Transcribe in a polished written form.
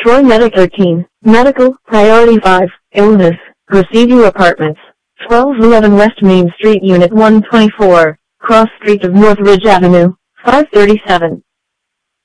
Troy Medic 13, Medical, Priority 5, Illness, Receiving Apartments, 1211 West Main Street Unit 124, Cross Street of North Ridge Avenue, 537.